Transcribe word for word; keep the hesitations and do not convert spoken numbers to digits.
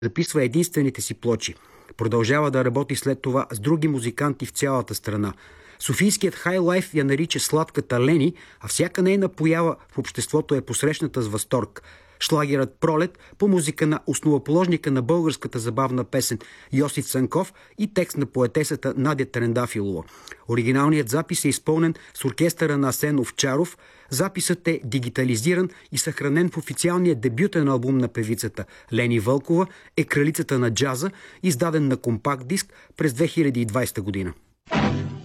записва единствените си плочи. Продължава да работи след това с други музиканти в цялата страна. Софийският хайлайф я нарича сладката Лени, а всяка нейна поява в обществото е посрещната с възторг. Шлагерът "Пролет" по музика на основоположника на българската забавна песен Йосиф Цанков и текст на поетесата Надя Трендафилова. Оригиналният запис е изпълнен с оркестъра на Асен Овчаров. Записът е дигитализиран и съхранен в официалния дебютен албум на певицата. Лени Вълкова е кралицата на джаза, издаден на компакт диск през две хиляди и двадесета година.